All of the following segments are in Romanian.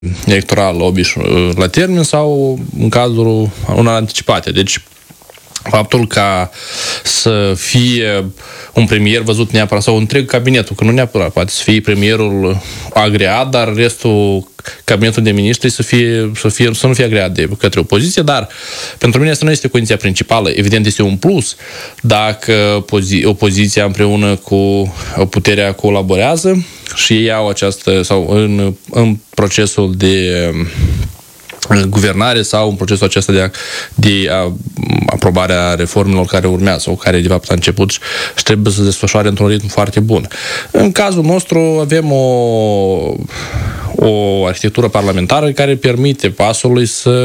electoral la termen sau în cazul unor anticipate. Deci, faptul ca să fie un premier văzut neapărat, sau întreg cabinetul, că nu neapărat, poate să fie premierul agreat, dar restul cabinetul de miniștri să nu fie agreat de către opoziție, dar pentru mine asta nu este condiția principală. Evident, este un plus dacă opoziția împreună cu puterea colaborează și ei au această, sau în procesul de guvernare sau în procesul acesta de aprobarea reformelor care urmează sau care de fapt a început și trebuie să se desfășoare într-un ritm foarte bun. În cazul nostru avem o arhitectură parlamentară care permite PAS-ului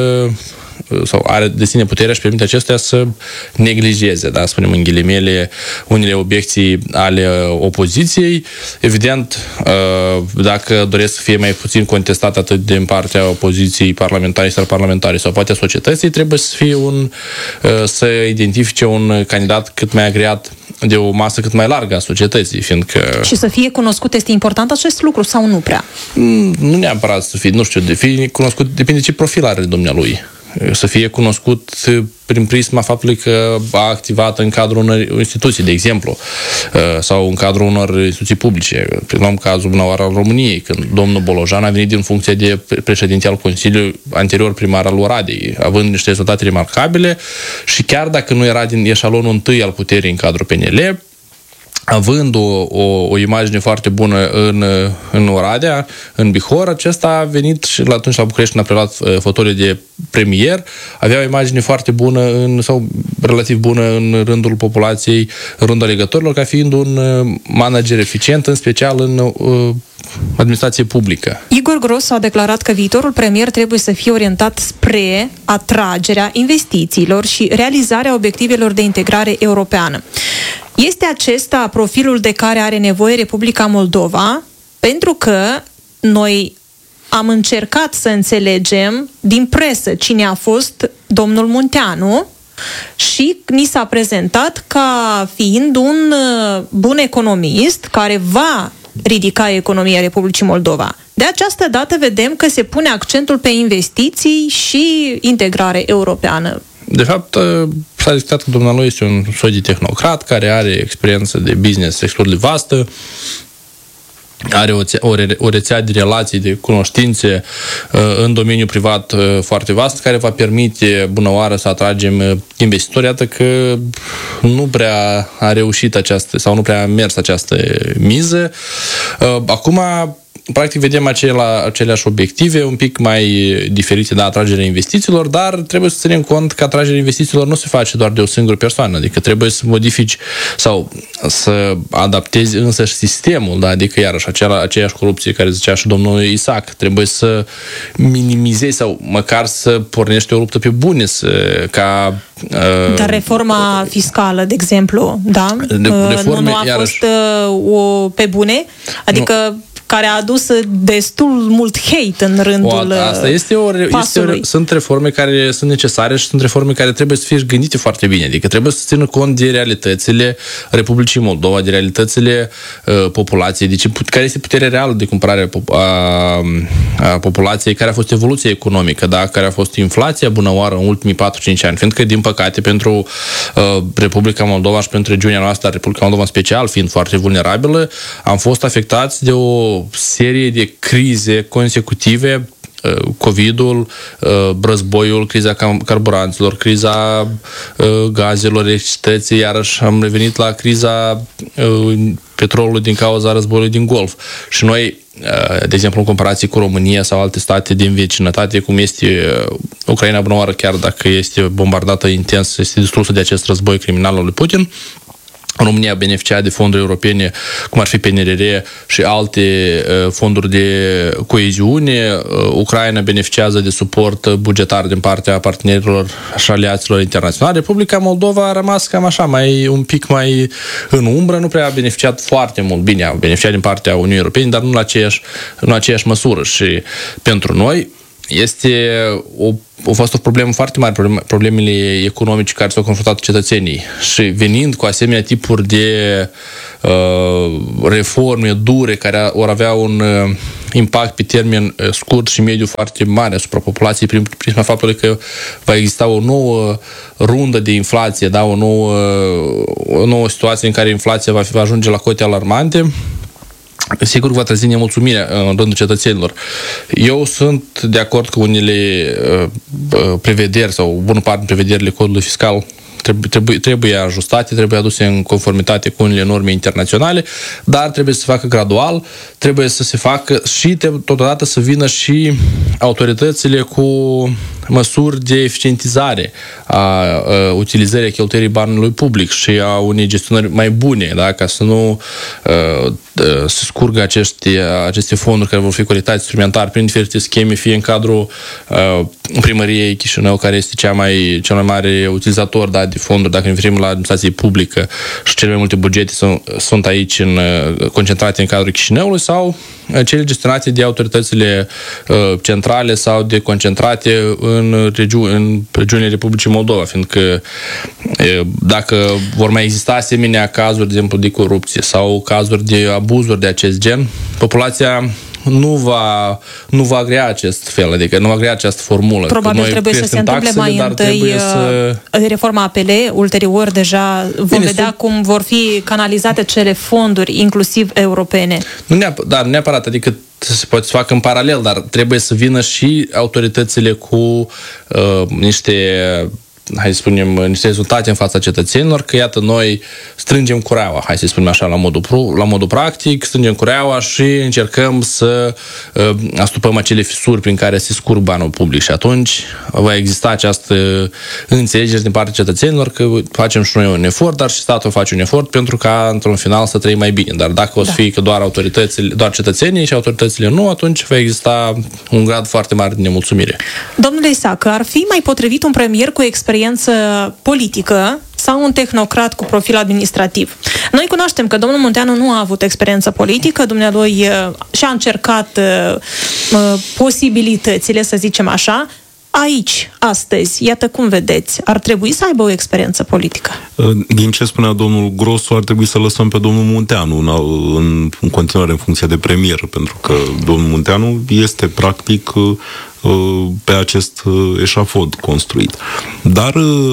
sau are de sine puterea și permite acestea să neglijeze, da, spunem în ghilimele, unele obiecții ale opoziției. Evident, dacă doresc să fie mai puțin contestat atât din partea opoziției parlamentare sau parlamentare sau poate a societății, trebuie să fie să identifice un candidat cât mai agreat de o masă cât mai largă a societății, fiindcă... Și să fie cunoscut, este important acest lucru sau nu prea? Nu neapărat să fie, nu știu, de fi cunoscut, depinde ce profil are dumnealui. Să fie cunoscut prin prisma faptului că a activat în cadrul unor instituții, de exemplu, sau în cadrul unor instituții publice. Luăm cazul bunăoară al României, când domnul Bolojan a venit din funcție de președinte al Consiliului, anterior primar al Oradei, având niște rezultate remarcabile și chiar dacă nu era din eșalonul întâi al puterii în cadrul PNL, având o imagine foarte bună în Oradea, în Bihor, acesta a venit și atunci la București când a preluat fotoliu de premier, avea o imagine foarte bună sau relativ bună în rândul populației, în rândul alegătorilor, ca fiind un manager eficient, în special în administrație publică. Igor Gros a declarat că viitorul premier trebuie să fie orientat spre atragerea investițiilor și realizarea obiectivelor de integrare europeană. Este acesta profilul de care are nevoie Republica Moldova? Pentru că noi am încercat să înțelegem din presă cine a fost domnul Munteanu și ni s-a prezentat ca fiind un bun economist care va ridica economia Republicii Moldova. De această dată vedem că se pune accentul pe investiții și integrare europeană. De fapt, s-a discutat că dumnealui este un soi de tehnocrat care are experiență de business extrem de vastă, are o rețea de relații, de cunoștințe în domeniul privat foarte vast, care va permite bunăoară să atragem investitori. Iată că nu prea a reușit această, sau nu prea a mers această miză. Acum, practic, vedem aceleași obiective, un pic mai diferite de atragerea investițiilor, dar trebuie să ținem cont că atragerea investițiilor nu se face doar de o singură persoană, adică trebuie să modifici sau să adaptezi însăși sistemul, da? Adică iarăși aceeași corupție care zicea și domnul Isaac, trebuie să minimizezi sau măcar să pornești o luptă pe bune, Dar reforma fiscală, de exemplu, da? Reforme, nu a fost pe bune? Adică care a adus destul mult hate în rândul PAS-ului. Sunt reforme care sunt necesare și sunt reforme care trebuie să fie gândite foarte bine. Adică trebuie să țină cont de realitățile Republicii Moldova, de realitățile populației, care este puterea reală de cumpărare a populației, care a fost evoluția economică, da? Care a fost inflația bunăoară în ultimii 4-5 ani. Fiindcă, din păcate, pentru Republica Moldova și pentru regiunea noastră, Republica Moldova în special, fiind foarte vulnerabilă, am fost afectați de o serie de crize consecutive, COVID-ul, războiul, criza carburanților, criza gazelor, electricității, iarăși am revenit la criza petrolului din cauza războiului din Golf. Și noi, de exemplu, în comparație cu România sau alte state din vecinătate, cum este Ucraina, bunăoară, chiar dacă este bombardată intens, este distrusă de acest război criminal al lui Putin, România beneficia de fonduri europene, cum ar fi PNRR și alte fonduri de coeziune. Ucraina beneficiază de suport bugetar din partea partenerilor și aliaților internaționali. Republica Moldova a rămas cam așa, un pic mai în umbră, nu prea a beneficiat foarte mult. Bine, a beneficiat din partea Uniunii Europene, dar nu la aceeași măsură. Și pentru noi a fost o problemă foarte mare, problemele economice care s-au confruntat cetățenii. Și venind cu asemenea tipuri de reforme dure care vor avea un impact pe termen scurt și mediu foarte mare asupra populației prin prisma faptului că va exista o nouă rundă de inflație, da? o nouă situație în care inflația va ajunge la cote alarmante. Sigur va trezi nemulțumire în rândul cetățenilor. Eu sunt de acord cu unele prevederi sau o bună parte din prevederile codului fiscal trebuie ajustate, trebuie aduse în conformitate cu unele norme internaționale, dar trebuie să se facă gradual, trebuie să se facă și totodată să vină și autoritățile cu măsuri de eficientizare a utilizării cheltuirii banului public și a unei gestionări mai bune, da? Ca să nu se scurgă aceste fonduri care vor fi colectate instrumentar prin diferite scheme, fie în cadrul primăriei Chișinău, care este cel mai mare utilizator, da, de fonduri, dacă ne referim la administrație publică și cele mai multe bugete sunt aici concentrate în cadrul Chișinăului, sau cele gestionate de autoritățile centrale sau de concentrate în regiunile Republicii Moldova, fiindcă dacă vor mai exista asemenea cazuri, de exemplu, de corupție sau cazuri de abuzuri de acest gen, populația nu va agrea acest fel, adică nu va agrea această formulă. Probabil trebuie să se întâmple mai întâi reforma APL, ulterior deja vom vedea cum vor fi canalizate cele fonduri, inclusiv europene. Nu neapărat, adică se poate facă în paralel, dar trebuie să vină și autoritățile cu niște niște rezultate în fața cetățenilor, că iată noi strângem cureaua, hai să spunem așa, la modul practic, strângem cureaua și încercăm să astupăm acele fisuri prin care se scurg banul public și atunci va exista această înțelegere din partea cetățenilor că facem și noi un efort, dar și statul face un efort pentru ca într-un final să trăim mai bine. Dar dacă o să fie că doar cetățenii și autoritățile nu, atunci va exista un grad foarte mare de nemulțumire. Domnule Isacă, ar fi mai potrivit un premier cu experiență politică sau un tehnocrat cu profil administrativ? Noi cunoaștem că domnul Munteanu nu a avut experiență politică, dumnealui și-a încercat posibilitățile, să zicem așa. Aici, astăzi, iată cum vedeți, ar trebui să aibă o experiență politică? Din ce spunea domnul Grosu, ar trebui să lăsăm pe domnul Munteanu în continuare în funcție de premier, pentru că domnul Munteanu este practic pe acest eșafod construit. Dar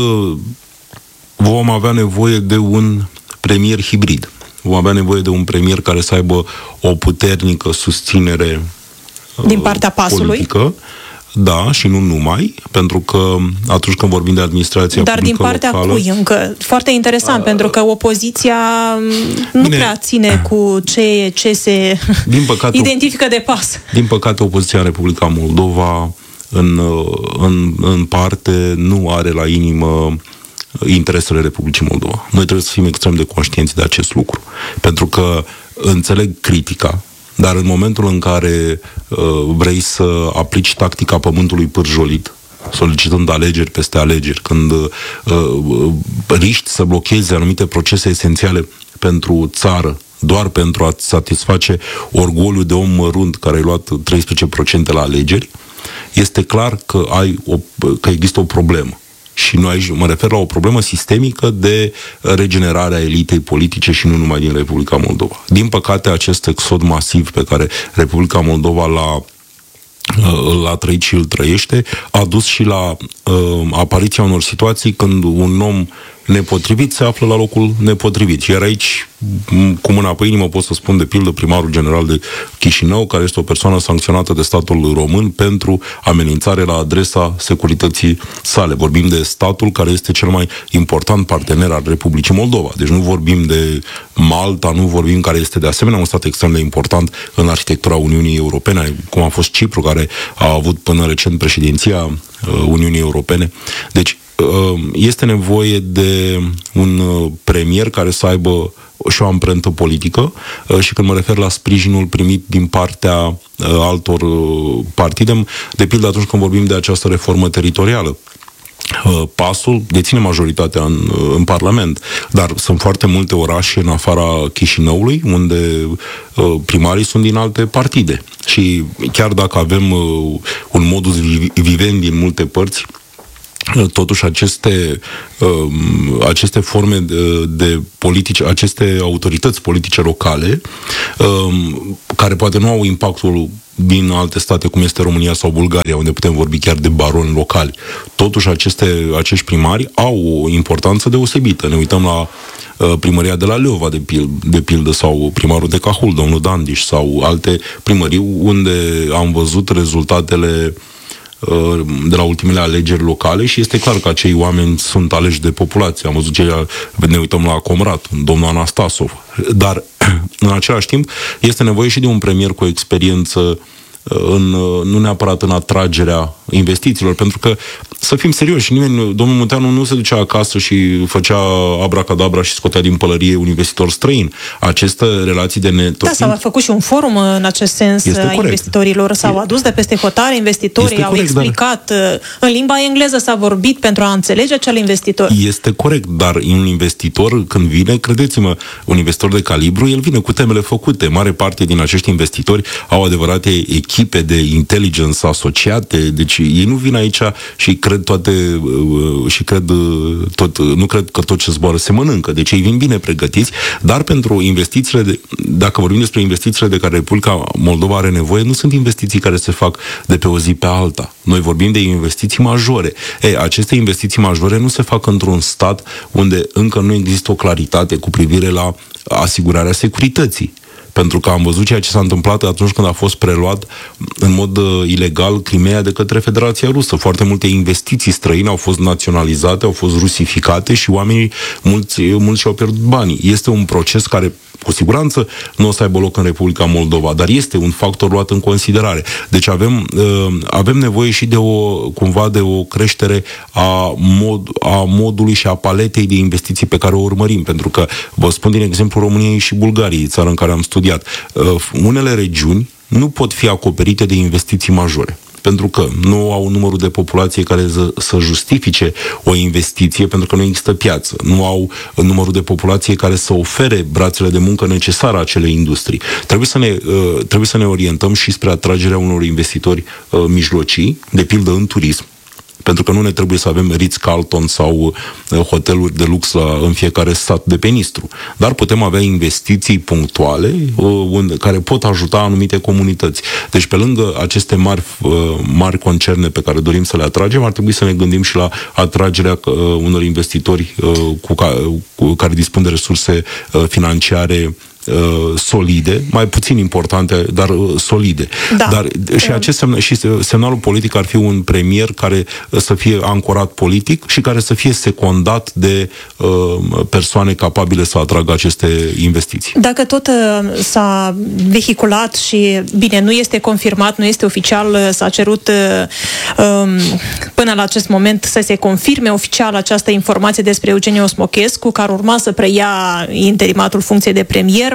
vom avea nevoie de un premier hibrid. Vom avea nevoie de un premier care să aibă o puternică susținere din partea PAS-ului. Politică. Da, și nu numai, pentru că atunci când vorbim de administrația publică locală... Dar din partea cui încă? Foarte interesant, pentru că opoziția nu prea ține cu ce se identifică de PAS. Din păcate, opoziția în Republica Moldova în parte nu are la inimă interesele Republicii Moldova. Noi trebuie să fim extrem de conștienți de acest lucru, pentru că înțeleg critica, dar în momentul în care vrei să aplici tactica pământului pârjolit, solicitând alegeri peste alegeri, când riști să blochezi anumite procese esențiale pentru țară, doar pentru a satisface orgoliul de om mărunt care ai luat 13% la alegeri, este clar că că există o problemă. Și nu aici mă refer la o problemă sistemică de regenerare a elitei politice și nu numai din Republica Moldova. Din păcate, acest exod masiv pe care Republica Moldova l-a trăit și îl trăiește, a dus și la apariția unor situații când un om nepotrivit se află la locul nepotrivit. Iar aici, cu mâna pe inimă, pot să spun de pildă primarul general de Chișinău, care este o persoană sancționată de statul român pentru amenințare la adresa securității sale. Vorbim de statul care este cel mai important partener al Republicii Moldova. Deci nu vorbim de Malta, nu vorbim care este de asemenea un stat extrem de important în arhitectura Uniunii Europene, cum a fost Cipru, care a avut până recent președinția Uniunii Europene. Deci este nevoie de un premier care să aibă și o amprentă politică și când mă refer la sprijinul primit din partea altor partide, de pildă atunci când vorbim de această reformă teritorială. PAS-ul deține majoritatea în Parlament, dar sunt foarte multe orașe în afara Chișinăului unde primarii sunt din alte partide. Și chiar dacă avem un modus vivendi în multe părți, totuși aceste forme de politici, aceste autorități politice locale, care poate nu au impactul din alte state, cum este România sau Bulgaria, unde putem vorbi chiar de baroni locali. Totuși, acești primari au o importanță deosebită. Ne uităm la primăria de la Leova, de pildă, sau primarul de Cahul, domnul Dandiș, sau alte primării unde am văzut rezultatele de la ultimele alegeri locale și este clar că acei oameni sunt aleși de populație. Am văzut ne uităm la Comrat, domnul Anastasov. Dar, în același timp, este nevoie și de un premier cu experiență nu neapărat în atragerea investițiilor, pentru că, să fim serioși, domnul Munteanu nu se ducea acasă și făcea abracadabra și scotea din pălărie un investitor străin. Aceste relații de networking... Da, s-a făcut și un forum în acest sens a investitorilor. S-au adus de peste hotare investitorii, au explicat. În limba engleză s-a vorbit pentru a înțelege acel investitor. Este corect, dar un investitor, când vine, credeți-mă, un investitor de calibru, el vine cu temele făcute. Mare parte din acești investitori au adevărate echipe de intelligence asociate, deci ei nu vin aici și nu cred că tot ce zboară se mănâncă, deci ei vin bine pregătiți, dar pentru investițiile, dacă vorbim despre investițiile de care Republica Moldova are nevoie, nu sunt investiții care se fac de pe o zi pe alta. Noi vorbim de investiții majore. Aceste investiții majore nu se fac într-un stat unde încă nu există o claritate cu privire la asigurarea securității. Pentru că am văzut ceea ce s-a întâmplat atunci când a fost preluat în mod ilegal Crimea de către Federația Rusă. Foarte multe investiții străine au fost naționalizate, au fost rusificate și oamenii mulți și-au pierdut banii. Este un proces care cu siguranță nu o să aibă loc în Republica Moldova, dar este un factor luat în considerare. Deci avem nevoie și de o creștere a modului și a paletei de investiții pe care o urmărim, pentru că vă spun din exemplu României și Bulgariei, țară în care am studiat. Unele regiuni nu pot fi acoperite de investiții majore, pentru că nu au numărul de populație care să justifice o investiție, pentru că nu există piață. Nu au numărul de populație care să ofere brațele de muncă necesare acelei industrii. Trebuie să ne orientăm și spre atragerea unor investitori mijlocii, de pildă în turism, pentru că nu ne trebuie să avem Ritz-Carlton sau hoteluri de lux în fiecare sat de pe Nistru. Dar putem avea investiții punctuale care pot ajuta anumite comunități. Deci pe lângă aceste mari concerne pe care dorim să le atragem, ar trebui să ne gândim și la atragerea unor investitori care dispun de resurse financiare solide, mai puțin importante, dar solide. Da. Dar și semnalul politic ar fi un premier care să fie ancorat politic și care să fie secundat de persoane capabile să atragă aceste investiții. Dacă tot s-a vehiculat și, bine, nu este confirmat, nu este oficial, s-a cerut până la acest moment să se confirme oficial această informație despre Eugeniu Osmochescu, care urma să preia interimatul funcției de premier.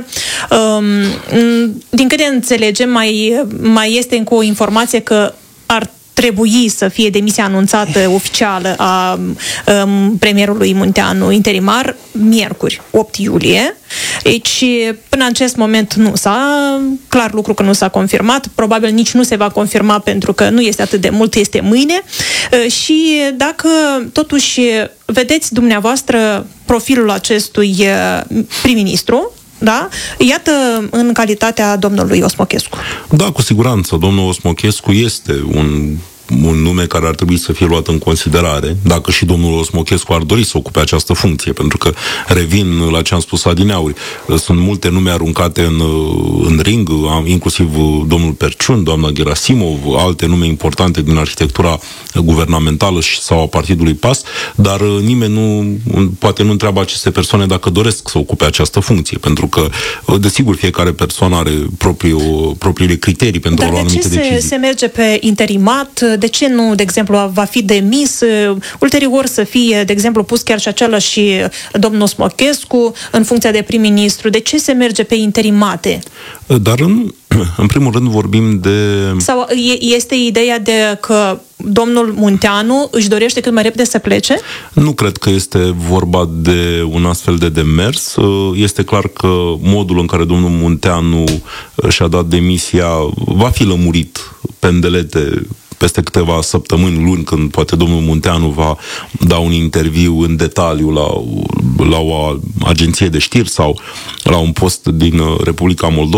Din câte înțelegem, mai este încă o informație că ar trebui să fie demisia anunțată oficială a premierului Munteanu interimar miercuri, 8 iulie. Deci, până în acest moment clar lucru că nu s-a confirmat, probabil nici nu se va confirma pentru că nu este atât de mult, este mâine. Și dacă totuși vedeți dumneavoastră profilul acestui prim-ministru, da? Iată, în calitatea domnului Osmochescu. Da, cu siguranță. Domnul Osmochescu este un nume care ar trebui să fie luat în considerare, dacă și domnul Osmochescu ar dori să ocupe această funcție, pentru că, revin la ce am spus adineauri, sunt multe nume aruncate în ring, inclusiv domnul Perciun, doamna Gerasimov, alte nume importante din arhitectura guvernamentală sau a partidului PAS, dar nimeni poate nu întreabă aceste persoane dacă doresc să ocupe această funcție, pentru că, desigur, fiecare persoană are propriile criterii pentru a lua anumite decizii. Dar de ce se merge pe interimat? De ce nu, de exemplu, va fi demis, ulterior să fie, de exemplu, pus chiar și același domnul Osmochescu în funcția de prim-ministru? De ce se merge pe interimate? Dar în primul rând vorbim de... Sau este ideea de că domnul Munteanu își dorește cât mai repede să plece? Nu cred că este vorba de un astfel de demers. Este clar că modul în care domnul Munteanu și-a dat demisia va fi lămurit pendelete peste câteva luni, când poate domnul Munteanu va da un interviu în detaliu la o agenție de știri sau la un post din Republica Moldova.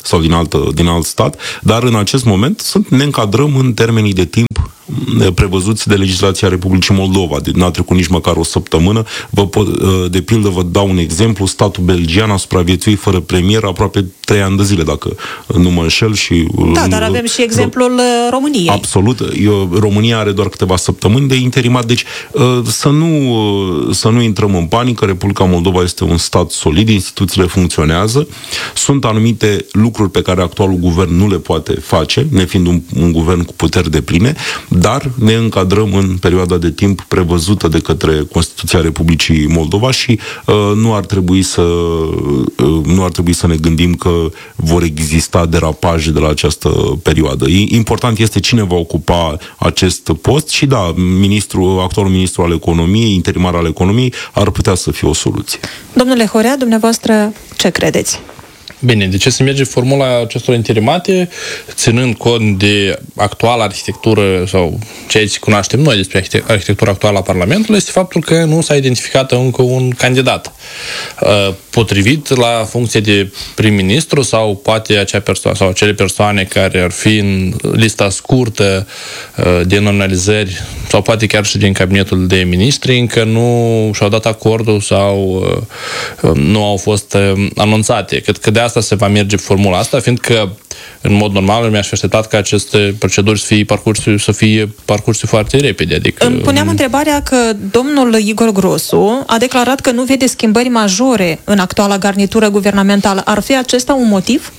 sau din alt stat, dar în acest moment ne încadrăm în termenii de timp prevăzuți de legislația Republicii Moldova. N-a trecut nici măcar o săptămână. De pildă, vă dau un exemplu. Statul belgian a supraviețuit fără premier aproape 3 ani de zile, dacă nu mă înșel. Da, dar avem și exemplul României. Absolut. România are doar câteva săptămâni de interimat. Deci să nu intrăm în panică. Republica Moldova este un stat solid, instituțiile funcționează. Sunt anumite lucruri pe care actualul guvern nu le poate face, nefiind un guvern cu puteri depline, dar ne încadrăm în perioada de timp prevăzută de către Constituția Republicii Moldova și nu ar trebui să ne gândim că vor exista derapaje de la această perioadă. Important este cine va ocupa acest post și da, actualul ministru al economiei, interimar al economiei, ar putea să fie o soluție. Domnule Horea, dumneavoastră ce credeți? Bine, de ce se merge formula acestor interimate, ținând cont de actuala arhitectură sau ceea ce cunoaștem noi despre arhitectura actuală a Parlamentului, este faptul că nu s-a identificat încă un candidat potrivit la funcție de prim-ministru sau poate acea persoană sau acele persoane care ar fi în lista scurtă de nominalizări sau poate chiar și din cabinetul de ministri încă nu și-au dat acordul sau nu au fost anunțate. Cred că de asta se va merge formula asta, fiindcă în mod normal mi-aș fi așteptat ca aceste proceduri să fie parcurse foarte repede. Adică, îmi puneam întrebarea că domnul Igor Grosu a declarat că nu vede schimbări majore în actuala garnitură guvernamentală. Ar fi acesta un motiv?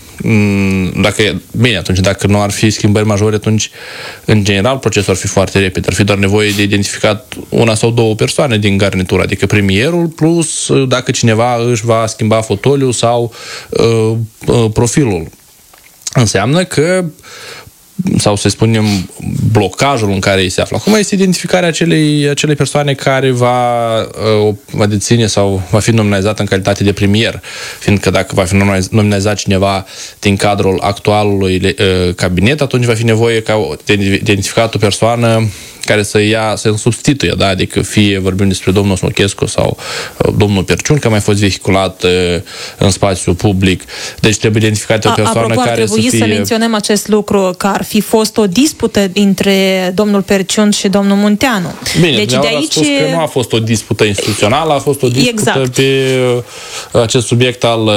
Dacă nu ar fi schimbări majore, atunci, în general, procesul ar fi foarte repede. Ar fi doar nevoie de identificat una sau două persoane din garnitură, adică premierul, plus dacă cineva își va schimba fotoliul sau profilul. Înseamnă că, sau să spunem, blocajul în care ei se află acum este identificarea acelei persoane care va deține sau va fi nominalizată în calitate de premier. Fiindcă dacă va fi nominalizat cineva din cadrul actualului cabinet, atunci va fi nevoie de identificat o persoană care să-l substituie, da? Adică fie vorbim despre domnul Smochescu sau domnul Perciun, că a mai fost vehiculat în spațiu public. Deci trebuie identificată o persoană care ar trebui să menționăm acest lucru, că ar fi fost o dispută între domnul Perciun și domnul Munteanu. Bine, deci de aici spus că nu a fost o dispută instituțională, a fost o dispută pe acest subiect al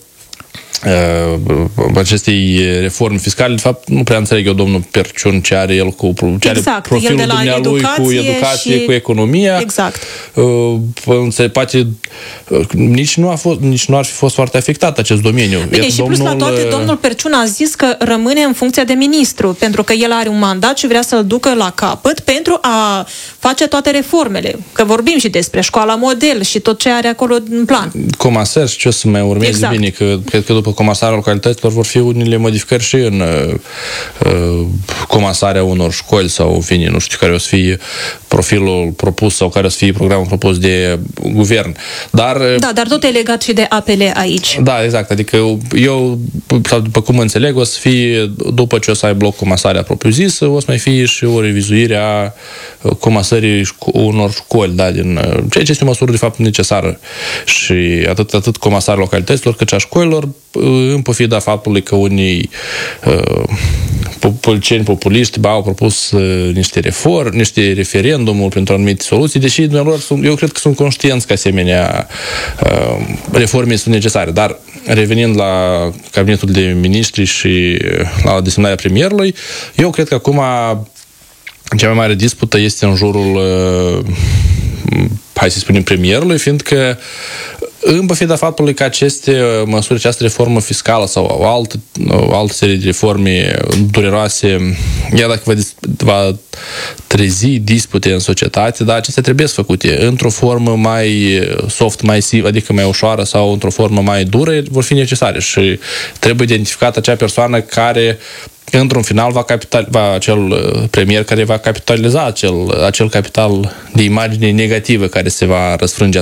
acestei reforme fiscale. De fapt, nu prea înțeleg eu domnul Perciun ce are el cu profilul dumnealui cu educație, cu economia. Exact. Poate nici nu ar fi fost foarte afectat acest domeniu. Bine, și plus la toate, domnul Perciun a zis că rămâne în funcția de ministru, pentru că el are un mandat și vrea să-l ducă la capăt pentru a face toate reformele. Că vorbim și despre școala model și tot ce are acolo în plan. Comasar și ce o să mai urmeze, exact. Bine, că cred că după comasarea localităților vor fi unele modificări și în comasarea unor școli sau, în fine, nu știu care o să fie profilul propus sau care o să fie programul propus de guvern. Dar tot e legat și de APL aici. Da, exact. Adică eu, după cum înțeleg, o să fie, după ce o să aibă loc comasarea propriu-zisă, o să mai fie și o revizuire a comasării unor școli, da, din ceea ce este o măsură de fapt necesară. Și atât comasarea localităților cât și a școlilor, în pofida faptului că unii politicieni populiști au propus niște referendumuri pentru anumite soluții, deși eu cred că sunt conștienți că asemenea reforme sunt necesare. Dar revenind la cabinetul de ministri și la desemnarea premierului, eu cred că acum cea mai mare dispută este în jurul hai să spunem premierului, fiindcă în pofida faptului că aceste măsuri, această reformă fiscală sau o altă serie de reforme dureroase, iar dacă va trezi dispute în societate, dar acestea trebuie să făcute într-o formă mai soft, mai adică mai ușoară sau într-o formă mai dură, vor fi necesare și trebuie identificată acea persoană care într-un final acel premier care va capitaliza acel capital de imagine negativă care se va răsfrânge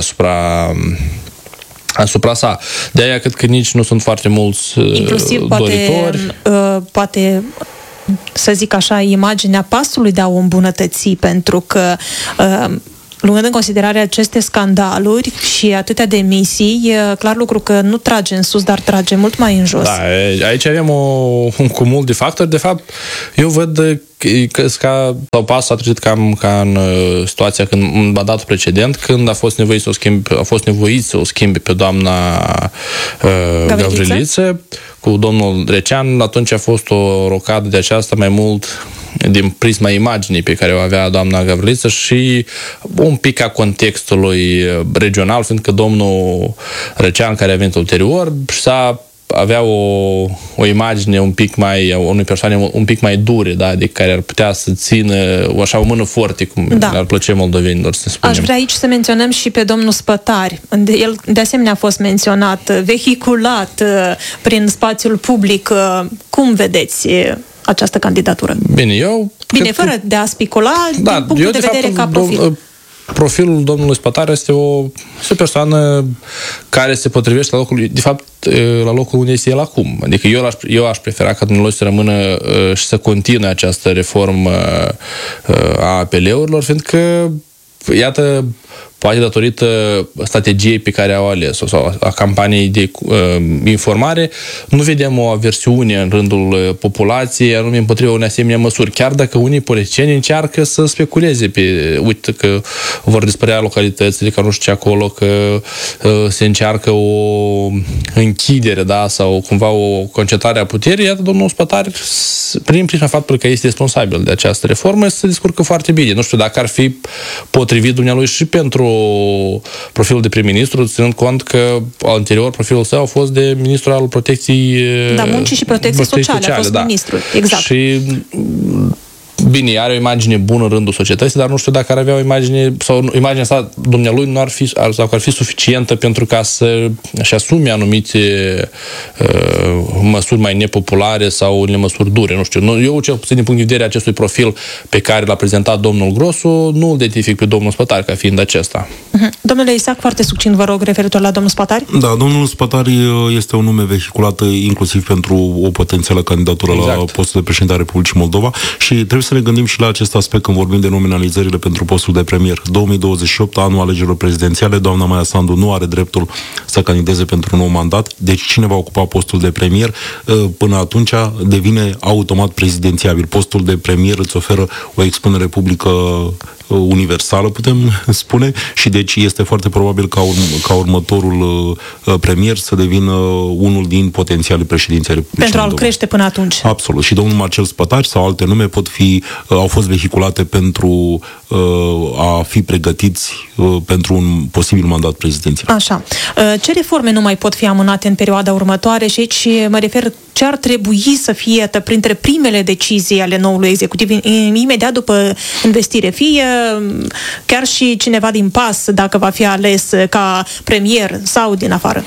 asupra sa. De aia cred că nici nu sunt foarte mulți inclusiv doritori. Poate să zic așa, imaginea pasului de a o îmbunătăți, pentru că luând în considerare aceste scandaluri și atâtea demisii, e clar lucru că nu trage în sus, dar trage mult mai în jos. Da, aici avem un cumul de factori. De fapt, eu văd că PAS s-a trezit cam ca în situația când, în mandatul precedent, când a fost nevoit să o schimbe pe doamna Gavriliță cu domnul Recean. Atunci a fost o rocadă de aceasta mai mult din prisma imaginii pe care o avea doamna Gavriliță și un pic a contextului regional, fiindcă domnul Recean, care a venit ulterior, avea o imagine un pic mai, unei persoane un pic mai dure, da, de care ar putea să țină așa o mână forte, cum ar plăcea moldovenilor, să spunem. Aș vrea aici să menționăm și pe domnul Spătari. El de asemenea a fost menționat, vehiculat prin spațiul public. Cum vedeți această candidatură? Bine, fără de a specula, din punctul de vedere ca profil. Profilul domnului Spătar este o persoană care se potrivește la locul, de fapt, la locul unde este el acum. Adică eu aș prefera ca dumnealui să rămână și să continue această reformă a APL-urilor, fiindcă, iată, poate datorită strategiei pe care au ales-o sau a campaniei de informare, nu vedem o aversiune în rândul populației, anume împotriva unei asemenea măsuri. Chiar dacă unii politicieni încearcă să speculeze uite că vor dispărea localitățile, că nu știu ce acolo, că se încearcă o închidere, da, sau cumva o concentrare a puterii, iată, domnul Spătar, prin prisma faptului că este responsabil de această reformă, se descurcă foarte bine. Nu știu dacă ar fi potrivit dumnealui și pentru profilul de prim-ministru, ținând cont că anterior profilul său a fost de ministru al protecției muncii și protecției sociale, a fost ministru, exact. Și bine, are o imagine bună în rândul societății, dar nu știu dacă ar avea o imagine, sau imaginea asta dumnealui nu ar fi, sau ar fi suficientă pentru ca să-și asume anumite măsuri mai nepopulare sau unele măsuri dure, nu știu. Eu, cel puțin din punct de vedere acestui profil pe care l-a prezentat domnul Grosu, nu îl identific pe domnul Spătari ca fiind acesta. Domnule Isaac, foarte succint, vă rog, referitor la domnul Spătari. Da, domnul Spătari este un nume vehiculat inclusiv pentru o potențială candidatură la postul de președinte a Republicii Moldova și trebuie să ne gândim și la acest aspect când vorbim de nominalizările pentru postul de premier. 2028, anul alegerilor prezidențiale, doamna Maia Sandu nu are dreptul să candideze pentru un nou mandat, deci cine va ocupa postul de premier până atunci devine automat prezidențiabil. Postul de premier îți oferă o expunere publică universală, putem spune, și deci este foarte probabil ca următorul premier să devină unul din potențialii președinții Republicii Pentru a-l crește până atunci. Absolut. Și domnul Marcel Spătari sau alte nume au fost vehiculate pentru a fi pregătiți pentru un posibil mandat prezidențial. Așa. Ce reforme nu mai pot fi amânate în perioada următoare? Și aici mă refer ce ar trebui să fie printre primele decizii ale noului executiv imediat după investire. Fie chiar și cineva din PAS, dacă va fi ales ca premier sau din afară.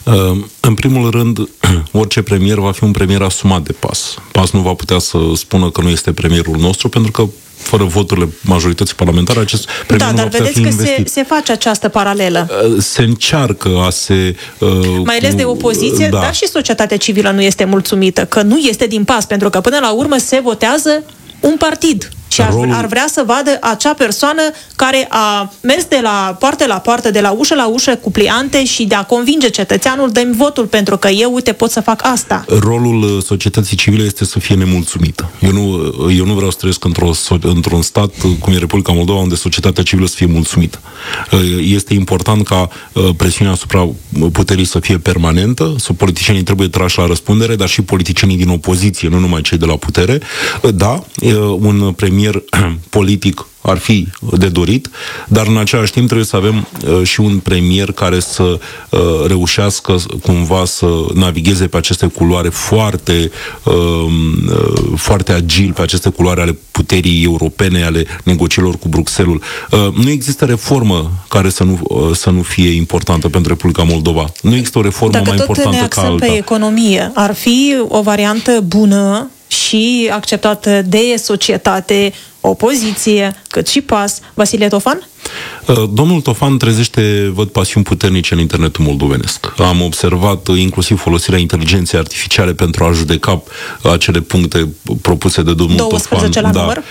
În primul rând, orice premier va fi un premier asumat de PAS. PAS nu va putea să spună că nu este premierul nostru, pentru că fără voturile majorității parlamentare, acest premier nu va putea fi investit. Dar vedeți că se face această paralelă. Se încearcă a se... mai ales de opoziție, da. Dar și societatea civilă nu este mulțumită, că nu este din PAS, pentru că până la urmă se votează un partid. Și ar vrea să vadă acea persoană care a mers de la poartă, de la ușă la ușă cu pliante și de a convinge cetățeanul, dă-mi votul pentru că eu, uite, pot să fac asta. Rolul societății civile este să fie nemulțumită. Eu nu vreau să trăiesc într-un stat cum e Republica Moldova, unde societatea civilă să fie mulțumită. Este important ca presiunea asupra puterii să fie permanentă, politicienii trebuie trași la răspundere, dar și politicienii din opoziție, nu numai cei de la putere. Da, un premier politic ar fi de dorit, dar în același timp trebuie să avem și un premier care să reușească cumva să navigheze pe aceste culoare foarte agil, pe aceste culoare ale puterii europene, ale negocierilor cu Bruxelles. Nu există reformă care să nu fie importantă pentru Republica Moldova. Nu există o reformă mai importantă ca alta. Dacă tot ne axăm pe economie, ar fi o variantă bună și acceptată de societate, opoziție, cât și PAS, Vasile Tofan? Domnul Tofan trezește, văd, pasiuni puternice în internetul moldovenesc. Am observat inclusiv folosirea inteligenței artificiale pentru a judeca acele puncte propuse de domnul 12 Tofan. La număr?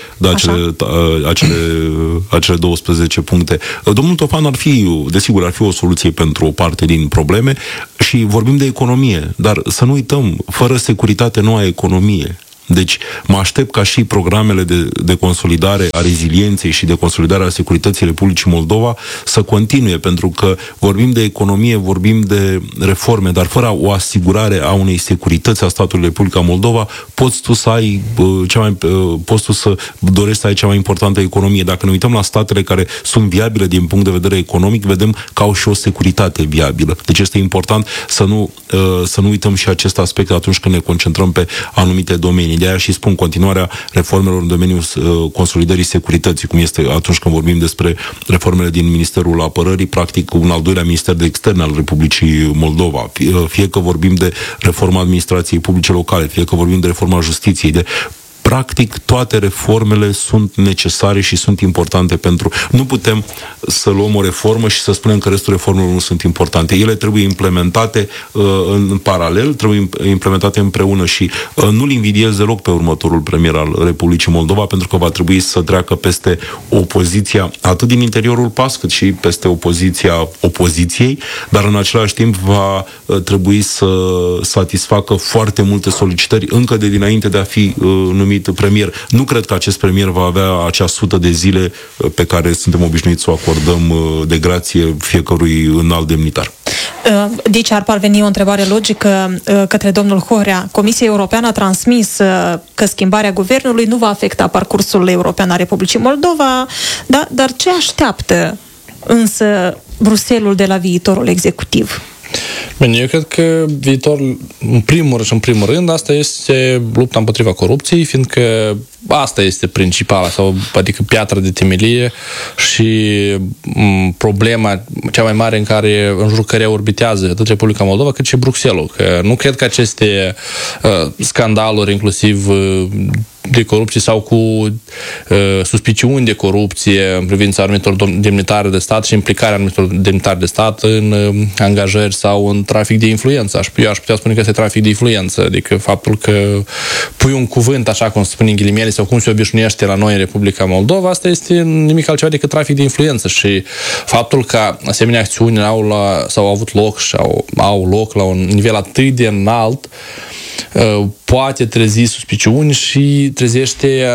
Acele 12 puncte. Domnul Tofan ar fi o soluție pentru o parte din probleme și vorbim de economie, dar să nu uităm, fără securitate nu ai economie. Deci mă aștept ca și programele de consolidare a rezilienței și de consolidare a securității Republicii Moldova să continue, pentru că vorbim de economie, vorbim de reforme, dar fără o asigurare a unei securități a statului Republica Moldova, poți tu să dorești să ai cea mai importantă economie. Dacă ne uităm la statele care sunt viabile din punct de vedere economic, vedem că au și o securitate viabilă. Deci este important să nu uităm și acest aspect atunci când ne concentrăm pe anumite domenii. De aia și spun continuarea reformelor în domeniul consolidării securității, cum este atunci când vorbim despre reformele din Ministerul Apărării, practic un al doilea minister de externe al Republicii Moldova, fie că vorbim de reforma administrației publice locale, fie că vorbim de reforma justiției, practic, toate reformele sunt necesare și sunt importante pentru... Nu putem să luăm o reformă și să spunem că restul reformelor nu sunt importante. Ele trebuie implementate în paralel, trebuie implementate împreună și nu-l invidiez deloc pe următorul premier al Republicii Moldova, pentru că va trebui să treacă peste opoziția, atât din interiorul PAS, cât și peste opoziția opoziției, dar în același timp va trebui să satisfacă foarte multe solicitări încă de dinainte de a fi numit premier. Nu cred că acest premier va avea acea 100 de zile pe care suntem obișnuiți să o acordăm de grație fiecărui înalt demnitar. Deci ar parveni o întrebare logică către domnul Horea. Comisia Europeană a transmis că schimbarea guvernului nu va afecta parcursul european al Republicii Moldova, dar ce așteaptă însă Bruxelles de la viitorul executiv? Bine, eu cred că viitorul, în primul rând, asta este lupta împotriva corupției, fiindcă asta este principala, adică piatra de temelie și problema cea mai mare în jurul căreia orbitează atât Republica Moldova cât și Bruxelles. Că nu cred că aceste scandaluri, inclusiv de corupție sau cu suspiciuni de corupție în privința anumitor demnitari de stat și implicarea anumitor demnitari de stat în angajări sau în trafic de influență. Eu aș putea spune că este trafic de influență, adică faptul că pui un cuvânt, așa cum se spune în ghilimele, sau cum se obișnuiește la noi în Republica Moldova, asta este nimic altceva decât trafic de influență și faptul că asemenea acțiuni au avut loc și au loc la un nivel atât de înalt poate trezi suspiciuni și trezește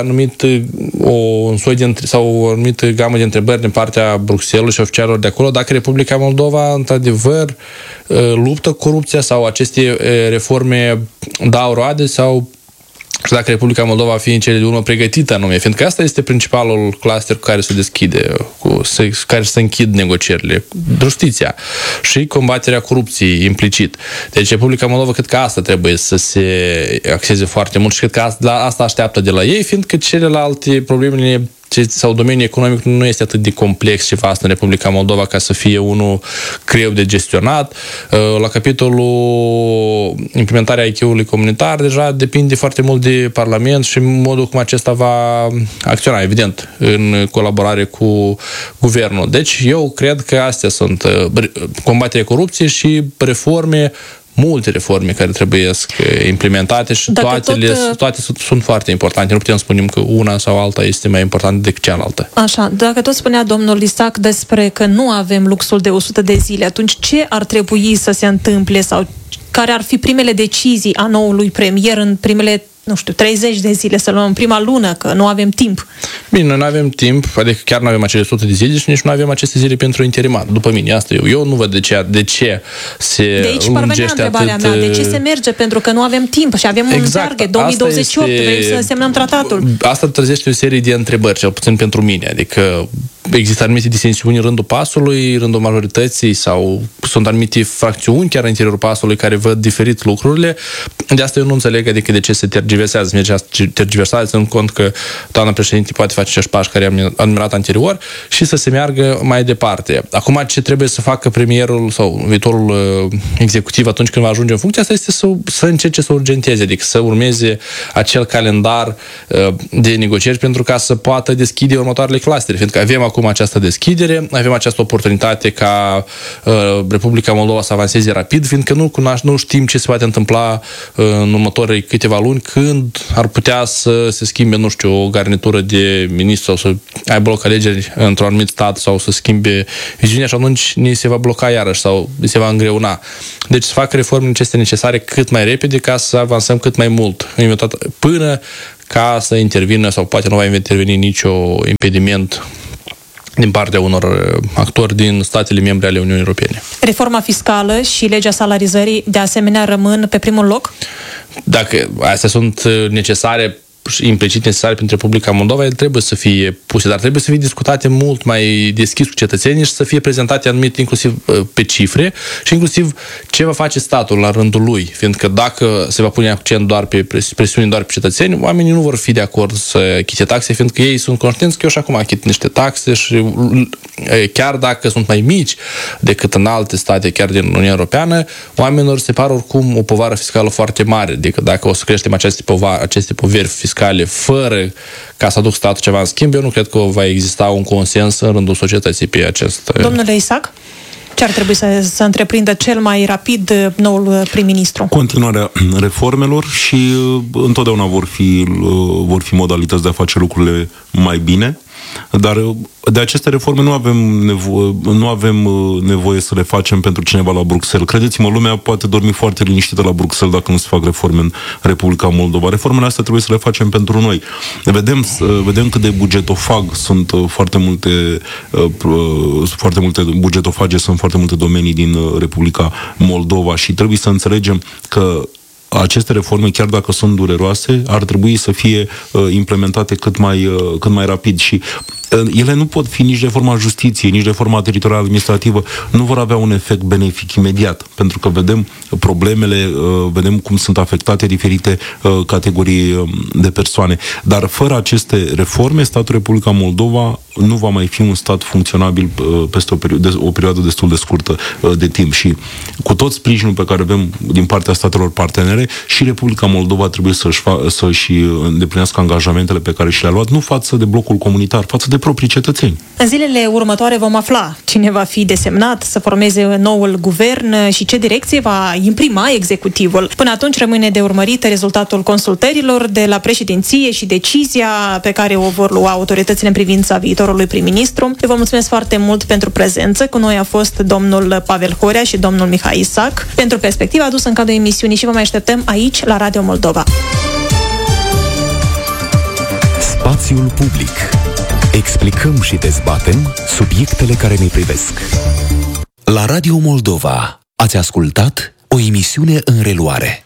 o anumită gamă de întrebări din partea Bruxelles și oficialilor de acolo dacă Republica Moldova într-adevăr luptă corupția sau aceste reforme dau roade sau și dacă Republica Moldova va fi în cele de urmă pregătită anume, fiindcă asta este principalul cluster cu care se deschide, care se închid negocierile, justiția și combaterea corupției implicit. Deci Republica Moldova cred că asta trebuie să se axeze foarte mult și cred că asta așteaptă de la ei, fiindcă celelalte problemele sau domeniul economic nu este atât de complex și vast în Republica Moldova ca să fie unul greu de gestionat. La capitolul implementarea IQ-ului comunitar deja depinde foarte mult de Parlament și modul cum acesta va acționa, evident, în colaborare cu guvernul. Deci eu cred că astea sunt combaterea corupției și multe reforme care trebuie implementate și toate sunt foarte importante. Nu putem spune că una sau alta este mai importantă decât cealaltă. Așa, dacă tot spunea domnul Lisac despre că nu avem luxul de 100 de zile, atunci ce ar trebui să se întâmple sau care ar fi primele decizii a noului premier în primele 30 de zile, să luăm în prima lună, că nu avem timp. Bine, noi nu avem timp, adică chiar nu avem acele 100 de zile și nici nu avem aceste zile pentru interimat. După mine, asta eu nu văd de ce se de aici parvenea întrebarea mea, de ce se merge? Pentru că nu avem timp și avem un target, 2028, vrem să semnăm tratatul. Asta trezește o serie de întrebări, cel puțin pentru mine, adică există anumite disensiuni în rândul PAS-ului, în rândul majorității sau sunt anumite fracțiuni chiar în interiorul PAS-ului care văd diferit lucrurile. De asta eu nu înțeleg adică de ce se tergiversează, ținând cont că doamna președinte poate face acești pași care am admirat anterior și să se meargă mai departe. Acum ce trebuie să facă premierul sau viitorul executiv atunci când va ajunge în funcție, asta este să încerce să urgenteze, adică să urmeze acel calendar de negocieri pentru ca să poată deschide următoarele clustere, fiindcă avem acum acum această deschidere, avem această oportunitate ca Republica Moldova să avanseze rapid, fiindcă nu știm ce se poate întâmpla în următorii câteva luni, când ar putea să se schimbe, nu știu, o garnitură de ministru sau să aibă loc alegeri într-un anumit stat sau să schimbe viziunea și atunci ni se va bloca iarăși sau se va îngreuna. Deci să facă reformele necesare cât mai repede ca să avansăm cât mai mult, până ca să intervină sau poate nu va interveni nicio impediment din partea unor actori din statele membre ale Uniunii Europene. Reforma fiscală și legea salarizării de asemenea rămân pe primul loc? Dacă astea sunt necesare, implicit necesare pentru Republica Moldova, ele trebuie să fie puse, dar trebuie să fie discutate mult mai deschis cu cetățenii și să fie prezentate anumit inclusiv pe cifre și inclusiv ce va face statul la rândul lui, fiindcă dacă se va pune accent doar pe presiuni doar pe cetățeni, oamenii nu vor fi de acord să chite taxe, fiindcă ei sunt conștienți că eu și acum achit niște taxe și chiar dacă sunt mai mici decât în alte state, chiar din Uniunea Europeană, oamenilor se pare oricum o povară fiscală foarte mare, decât dacă o să creștem aceste poveri fiscale fără ca să aduc statul ceva în schimb, eu nu cred că va exista un consens în rândul societății pe acest... Domnule Isaac, ce ar trebui să întreprindă cel mai rapid noul prim-ministru? Continuarea reformelor și întotdeauna vor fi modalități de a face lucrurile mai bine, dar de aceste reforme nu avem nevoie să le facem pentru cineva la Bruxelles. Credeți-mă, lumea poate dormi foarte liniștită la Bruxelles dacă nu se fac reforme în Republica Moldova. Reformele astea trebuie să le facem pentru noi. Vedem cât de bugetofag sunt foarte multe bugetofage, sunt foarte multe domenii din Republica Moldova și trebuie să înțelegem că aceste reforme, chiar dacă sunt dureroase, ar trebui să fie implementate cât mai rapid și ele nu pot fi nici reforma justiției, nici reforma teritorială administrativă, nu vor avea un efect benefic imediat, pentru că vedem problemele, vedem cum sunt afectate diferite categorii de persoane. Dar fără aceste reforme, statul Republica Moldova nu va mai fi un stat funcționabil peste o perioadă destul de scurtă de timp și cu tot sprijinul pe care avem din partea statelor partenere și Republica Moldova trebuie să-și îndeplinească angajamentele pe care și le-a luat, nu față de blocul comunitar, față de proprii cetățeni. În zilele următoare vom afla cine va fi desemnat să formeze noul guvern și ce direcție va imprima executivul. Până atunci rămâne de urmărit rezultatul consultărilor de la președinție și decizia pe care o vor lua autoritățile în privința viitorului prim-ministru. Eu vă mulțumesc foarte mult pentru prezență. Cu noi a fost domnul Pavel Horea și domnul Mihai Isaac pentru perspectiva adusă în cadrul emisiunii și vă mai așteptăm aici la Radio Moldova. Spațiul public. Explicăm și dezbatem subiectele care ne privesc. La Radio Moldova ați ascultat o emisiune în reluare.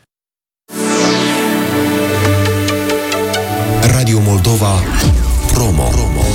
Radio Moldova Promo.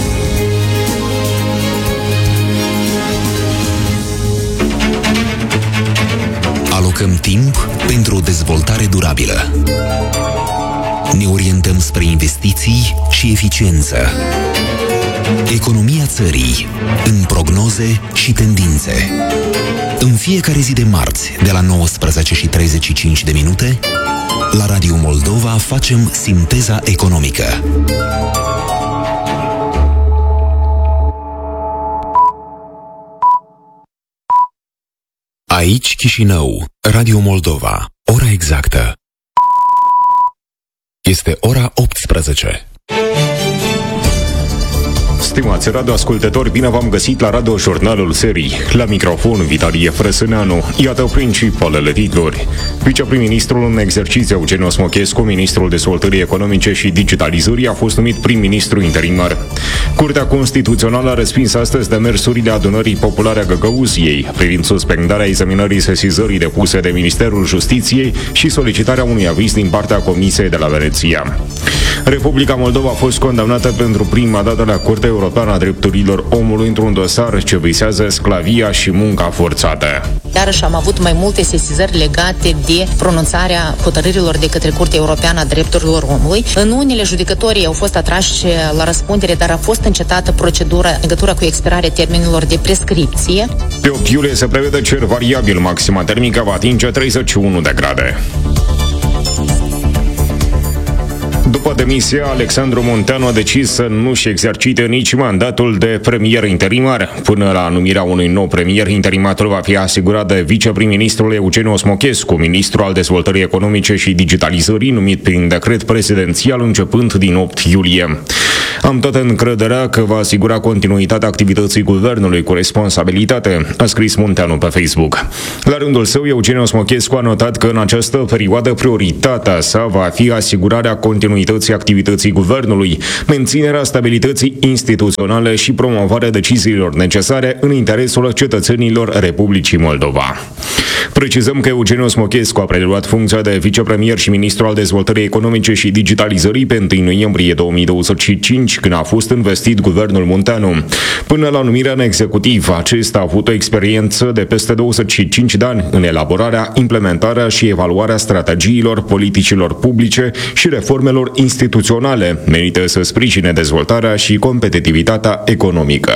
Alocăm timp pentru o dezvoltare durabilă. Ne orientăm spre investiții și eficiență. Economia țării, în prognoze și tendințe. În fiecare zi de marți, de la 19:35, la Radio Moldova facem sinteza economică. Aici Chișinău, Radio Moldova, ora exactă. Este ora 18. Stimați radioascultători, bine v-am găsit la Radio-Jurnalul Serii. La microfon, Vitalie Frăsâneanu. Iată principalele titluri. Viceprim-ministrul în exercițiu, Eugen Smochescu, ministrul dezvoltării economice și digitalizării, a fost numit prim-ministru interimar. Curtea Constituțională a respins astăzi demersurile Adunării Populare a Găgăuziei privind suspendarea examinării sesizării depuse de Ministerul Justiției și solicitarea unui aviz din partea Comisiei de la Veneția. Republica Moldova a fost condamnată pentru prima dată la Curtea Europeană a Drepturilor Omului într-un dosar ce visează sclavia și munca forțată. Iarăși am avut mai multe sesizări legate de pronunțarea hotărârilor de către Curtea Europeană a Drepturilor Omului. În unele judecătorii au fost atrași la răspundere, dar a fost încetată procedura în legătură cu expirarea termenilor de prescripție. Pe 8 iulie se prevede cer variabil, maxima termică va atinge 31 de grade. După demisia, Alexandru Munteanu a decis să nu-și exercite nici mandatul de premier interimar. Până la numirea unui nou premier, interimatul va fi asigurat de viceprim-ministrul Eugeniu Osmochescu, ministru al dezvoltării economice și digitalizării, numit prin decret prezidențial începând din 8 iulie. Am toată încrederea că va asigura continuitatea activității guvernului cu responsabilitate, a scris Munteanu pe Facebook. La rândul său, Eugeniu Osmochescu a notat că în această perioadă prioritatea sa va fi asigurarea continuității activității guvernului, menținerea stabilității instituționale și promovarea deciziilor necesare în interesul cetățenilor Republicii Moldova. Precizăm că Eugeniu Osmochescu a preluat funcția de vicepremier și ministru al dezvoltării economice și digitalizării pe 1 noiembrie 2025, când a fost investit guvernul Munteanu. Până la numirea în executiv, acesta a avut o experiență de peste 25 de ani în elaborarea, implementarea și evaluarea strategiilor, politicilor publice și reformelor instituționale menite să sprijine dezvoltarea și competitivitatea economică.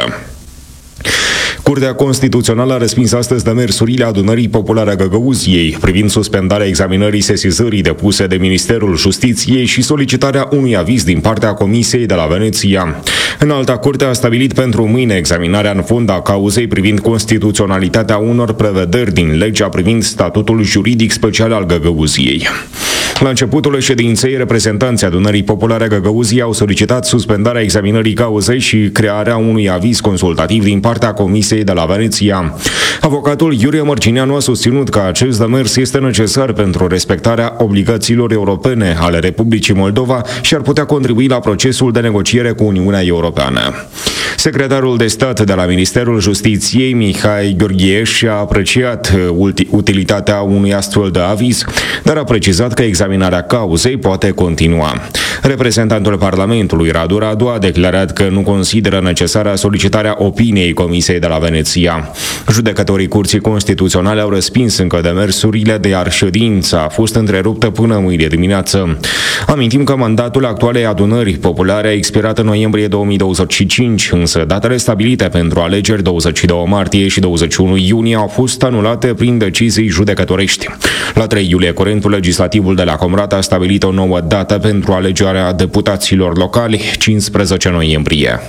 Curtea Constituțională a respins astăzi demersurile Adunării Populare a Găgăuziei privind suspendarea examinării sesizării depuse de Ministerul Justiției și solicitarea unui aviz din partea Comisiei de la Veneția. Înalta Curte a stabilit pentru mâine examinarea în fond a cauzei privind constituționalitatea unor prevederi din legea privind statutul juridic special al Găgăuziei. La începutul ședinței, reprezentanții Adunării Populare a Găgăuziei au solicitat suspendarea examinării cauzei și crearea unui aviz consultativ din partea Comisiei de la Veneția. Avocatul Iurie Mărcineanu a susținut că acest demers este necesar pentru respectarea obligațiilor europene ale Republicii Moldova și ar putea contribui la procesul de negociere cu Uniunea Europeană. Secretarul de stat de la Ministerul Justiției, Mihai Gheorgheș, a apreciat utilitatea unui astfel de aviz, dar a precizat că examinarea cauzei poate continua. Reprezentantul Parlamentului, Radu Radu, a declarat că nu consideră necesară solicitarea opiniei Comisiei de la Veneția. Judecătorii Curții Constituționale au respins încă demersurile, iar ședința a fost întreruptă până mâine dimineață. Amintim că mandatul actualei Adunări Populare a expirat în noiembrie 2025, însă datele stabilite pentru alegeri 22 martie și 21 iunie au fost anulate prin decizii judecătorești. La 3 iulie curentul, legislativul de la Comrat a stabilit o nouă dată pentru alegerea deputaților locali, 15 noiembrie.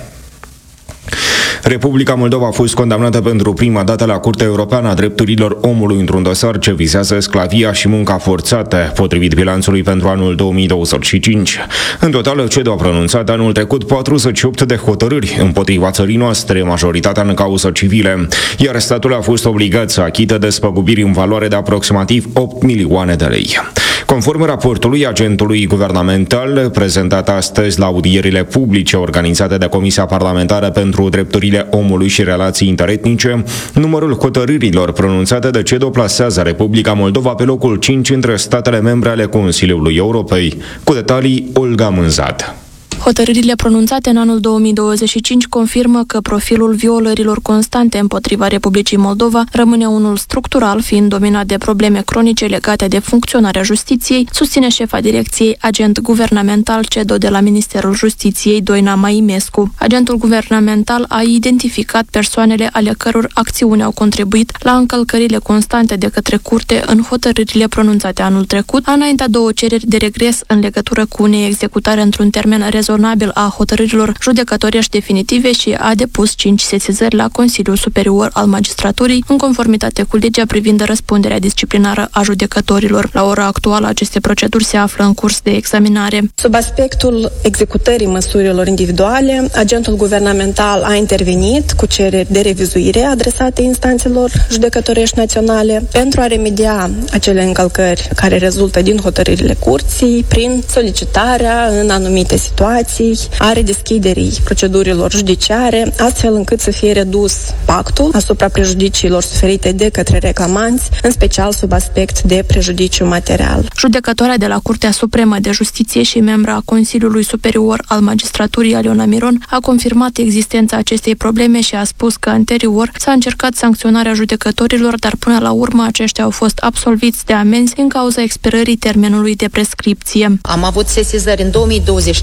Republica Moldova a fost condamnată pentru prima dată la Curtea Europeană a Drepturilor Omului într-un dosar ce vizează sclavia și munca forțată, potrivit bilanțului pentru anul 2025. În total, CEDO a pronunțat anul trecut 48 de hotărâri împotriva țării noastre, majoritatea în cauză civile, iar statul a fost obligat să achită despăgubiri în valoare de aproximativ 8 milioane de lei. Conform raportului agentului guvernamental prezentat astăzi la audierile publice organizate de Comisia Parlamentară pentru Drepturile Omului și Relații Interetnice, numărul hotărârilor pronunțate de CEDO plasează Republica Moldova pe locul 5 între statele membre ale Consiliului Europei. Cu detalii, Olga Mânzat. Hotărârile pronunțate în anul 2025 confirmă că profilul violărilor constante împotriva Republicii Moldova rămâne unul structural, fiind dominat de probleme cronice legate de funcționarea justiției, susține șefa direcției agent guvernamental CEDO de la Ministerul Justiției, Doina Maimescu. Agentul guvernamental a identificat persoanele ale căror acțiuni au contribuit la încălcările constante de către curte în hotărârile pronunțate anul trecut, a înaintat 2 cereri de regres în legătură cu neexecutare într-un termen rezonabil a hotărârilor judecătorești definitive și a depus 5 sesizări la Consiliul Superior al Magistraturii, în conformitate cu legea privind răspunderea disciplinară a judecătorilor. La ora actuală, aceste proceduri se află în curs de examinare. Sub aspectul executării măsurilor individuale, agentul guvernamental a intervenit cu cereri de revizuire adresate instanțelor judecătorești naționale pentru a remedia acele încălcări care rezultă din hotărârile curții prin solicitarea în anumite situații a redeschiderii procedurilor judiciare, astfel încât să fie redus pactul asupra prejudiciilor suferite de către reclamanți, în special sub aspect de prejudiciu material. Judecătoarea de la Curtea Supremă de Justiție și membra a Consiliului Superior al Magistraturii, Aliona Miron, a confirmat existența acestei probleme și a spus că anterior s-a încercat sancționarea judecătorilor, dar până la urmă aceștia au fost absolviți de amenzi din cauza expirării termenului de prescripție. Am avut sesizări în 2025, iar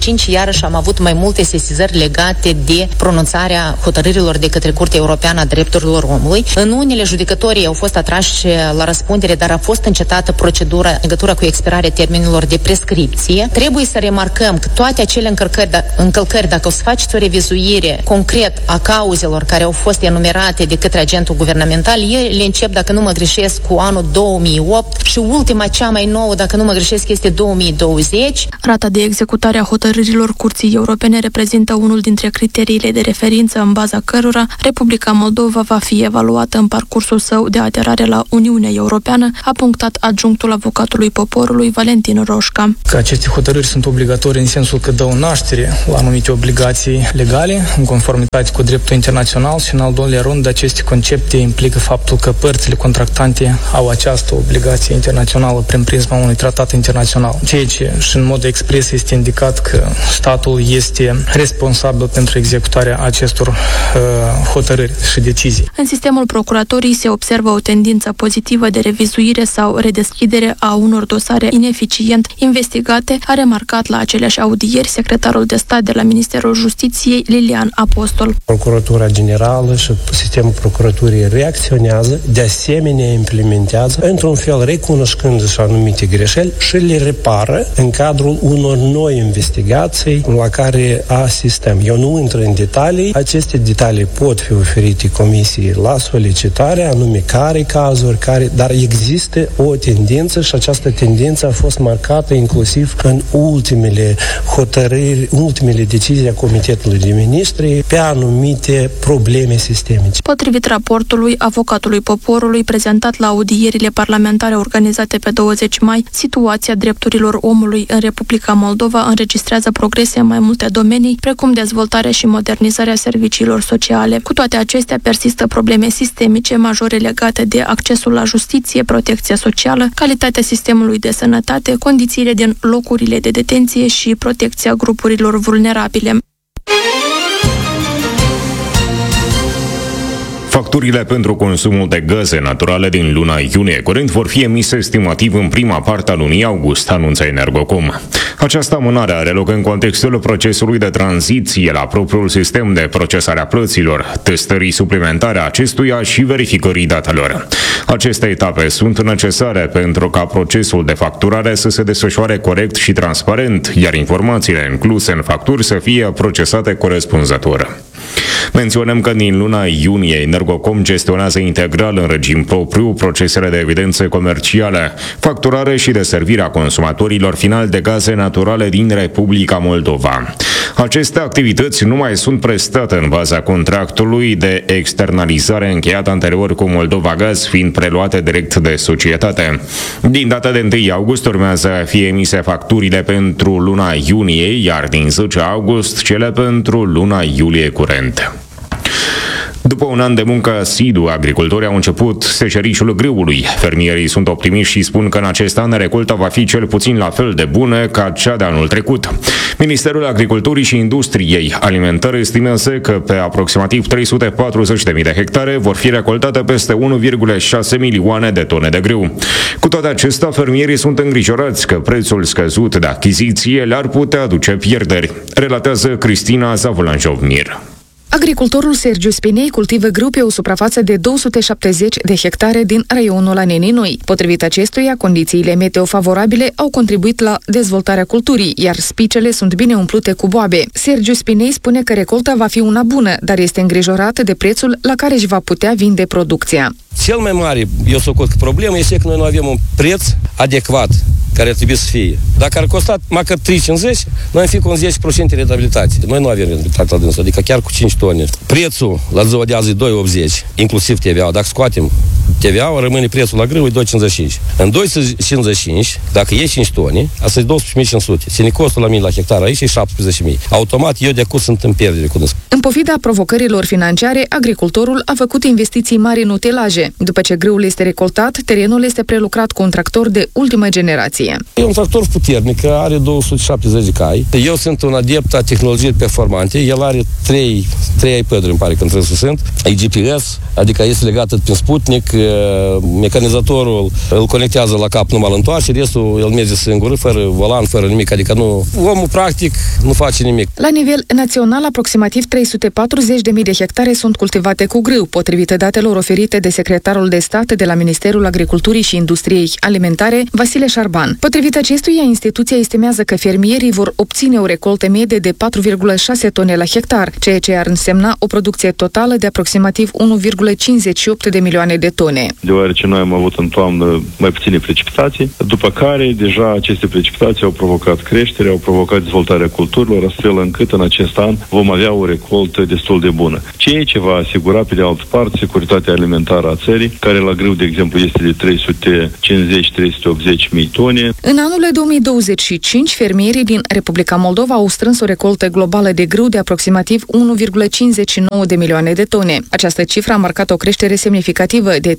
iarăși am avut mai multe sesizări legate de pronunțarea hotărârilor de către Curtea Europeană a Drepturilor Omului. În unele judecătorii au fost atrași la răspundere, dar a fost încetată procedura în legătură cu expirarea termenilor de prescripție. Trebuie să remarcăm că toate acele încălcări, dacă o să faceți o revizuire concret a cauzelor care au fost enumerate de către agentul guvernamental, ele încep, dacă nu mă greșesc, cu anul 2008 și ultima, cea mai nouă, dacă nu mă greșesc, este 2020. Rata de executare a hotărârilor Curții Europene reprezintă unul dintre criteriile de referință în baza cărora Republica Moldova va fi evaluată în parcursul său de aderare la Uniunea Europeană, a punctat adjunctul avocatului poporului Valentin Roșca. Că aceste hotărâri sunt obligatorii în sensul că dau naștere la anumite obligații legale, în conformitate cu dreptul internațional și, în al doilea rând, aceste concepte implică faptul că părțile contractante au această obligație internațională prin prisma unui tratat internațional. Ceea ce și în mod expres este indicat că statul este responsabil pentru executarea acestor hotărâri și decizii. În sistemul procuratorii se observă o tendință pozitivă de revizuire sau redeschidere a unor dosare ineficient investigate, a remarcat la aceleași audieri secretarul de stat de la Ministerul Justiției, Lilian Apostol. Procuratura Generală și sistemul procuraturii reacționează, de asemenea implementează, într-un fel recunoscând și anumite greșeli și le repară în cadrul unor noi investigații la care asistăm. Eu nu intru în detalii, aceste detalii pot fi oferite comisiei la solicitare, anume care cazuri, dar există o tendință și această tendință a fost marcată inclusiv în ultimele hotărâri, ultimele decizii a Comitetului de Ministri pe anumite probleme sistemice. Potrivit raportului avocatului poporului prezentat la audierile parlamentare organizate pe 20 mai, situația drepturilor omului în Republica Moldova înregistrează progrese în mai multe domenii, precum dezvoltarea și modernizarea serviciilor sociale. Cu toate acestea, persistă probleme sistemice majore legate de accesul la justiție, protecția socială, calitatea sistemului de sănătate, condițiile din locurile de detenție și protecția grupurilor vulnerabile. Facturile pentru consumul de gaze naturale din luna iunie curent vor fi emise estimativ în prima parte a lunii august, anunță Energocom. Această amânare are loc în contextul procesului de tranziție la propriul sistem de procesare a plăților, testării suplimentare a acestuia și verificării datelor. Aceste etape sunt necesare pentru ca procesul de facturare să se desfășoare corect și transparent, iar informațiile incluse în facturi să fie procesate corespunzător. Menționăm că din luna iunie Energocom gestionează integral în regim propriu procesele de evidențe comerciale, facturare și deservirea consumatorilor finali de gaze naturale din Republica Moldova. Aceste activități nu mai sunt prestate în baza contractului de externalizare încheiat anterior cu Moldova Gaz, fiind preluate direct de societate. Din data de 1 august urmează a fi emise facturile pentru luna iunie, iar din 10 august cele pentru luna iulie curent. După un an de muncă asidu, agricultorii au început secerișul grâului. Fermierii sunt optimiști și spun că în acest an recolta va fi cel puțin la fel de bună ca cea de anul trecut. Ministerul Agriculturii și Industriei Alimentare estimează că pe aproximativ 340.000 de hectare vor fi recoltate peste 1,6 milioane de tone de grâu. Cu toate acestea, fermierii sunt îngrijorați că prețul scăzut de achiziție le-ar putea aduce pierderi, relatează Cristina Zavulanjov-Mir. Agricultorul Sergiu Spinei cultivă grâu pe o suprafață de 270 de hectare din raionul Anenii Noi. Potrivit acestuia, condițiile meteo favorabile au contribuit la dezvoltarea culturii, iar spicele sunt bine umplute cu boabe. Sergiu Spinei spune că recolta va fi una bună, dar este îngrijorat de prețul la care își va putea vinde producția. Cel mai mare, eu socot, problemă este că noi nu avem un preț adecvat care trebuie să fie. Dacă ar costa măcar 3,50, noi am fi cu un 10% rentabilitate. Noi nu avem rentabilitate la dânsul, adică chiar cu 5 tone. Prețul la ziua de azi e 2,80, inclusiv TVA. Dacă scoatem TVA, rămâne prețul la grâu e 2,55. În 2,55, dacă e 5 tone, asta e 12.500. Ține costul la mine la hectar aici e 17.000. Automat, eu de acum sunt în pierdere cu dânsul. În pofida provocărilor financiare, agricultorul a făcut investiții mari în utilaje. După ce grâul este recoltat, terenul este prelucrat cu un tractor de ultimă generație. E un tractor puternic, are 270 de cai. Eu sunt un adept a tehnologiei performante. El are 3 iPad-uri, îmi pare că între sunt. E GPS, adică este legată prin Sputnik, mecanizatorul îl conectează la cap numai la întoarce, restul el merge singur, fără volan, fără nimic, adică nu, omul practic nu face nimic. La nivel național, aproximativ 340.000 de hectare sunt cultivate cu grâu, potrivit datelor oferite de secretarul de stat de la Ministerul Agriculturii și Industriei Alimentare, Vasile Șarban. Potrivit acestuia, instituția estimează că fermierii vor obține o recoltă medie de 4,6 tone la hectar, ceea ce ar însemna o producție totală de aproximativ 1,58 de milioane de tone. Deoarece noi am avut în toamnă mai puține precipitații, după care deja aceste precipitații au provocat creștere, au provocat dezvoltarea culturilor, astfel încât în acest an vom avea o recoltă destul de bună. Ceea ce va asigura, pe de altă parte, securitatea alimentară a țării, care la grâu, de exemplu, este de 350-380 mii tone. În anul 2025, fermierii din Republica Moldova au strâns o recoltă globală de grâu de aproximativ 1,59 de milioane de tone. Această cifră a marcat o creștere semnificativă de